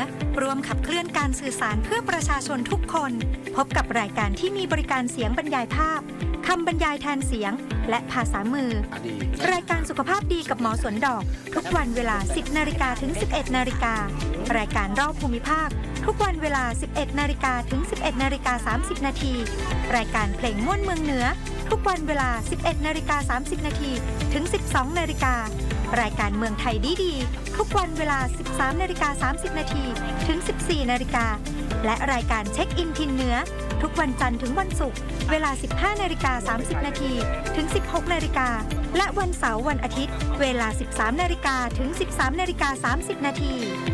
ร่วมขับเคลื่อนการสื่อสารเพื่อประชาชนทุกคนพบกับรายการที่มีบริการเสียงบรรยายภาพคำบรรยายแทนเสียงและภาษามือรายการสุขภาพดีกับหมอสวนดอกทุกวันเวลา 10 นาฬิกาถึง 11 นาฬิการายการรอบภูมิภาคทุกวันเวลา 11 นาฬิกาถึง 11 นาฬิกา 30 นาทีรายการเพลงม่วนเมืองเหนือทุกวันเวลา 11 นาฬิกา 30 นาทีถึง 12 นาฬิการายการเมืองไทยดีๆทุกวันเวลา 13 นาฬิกา 30 นาทีถึง 14 นาฬิกาและรายการเช็คอินทินเหนือทุกวันจันทร์ถึงวันศุกร์เวลา 15 นาฬิกา 30 นาทีถึง 16 นาฬิกาและวันเสาร์วันอาทิตย์เวลา 13 นาฬิกาถึง 13 นาฬิกา 30 นาที